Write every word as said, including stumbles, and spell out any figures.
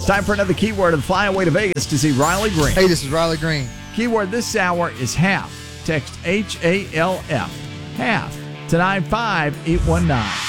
It's time for another keyword and fly away to Vegas to see Riley Green. Hey, this is Riley Green. Keyword this hour is half. Text H A L F, half, to nine five eight one nine.